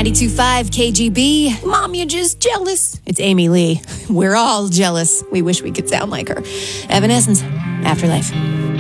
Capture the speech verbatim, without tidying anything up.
ninety-two point five K G B. Mom, you're just jealous. It's Amy Lee. We're all jealous. We wish we could sound like her. Evanescence, Afterlife.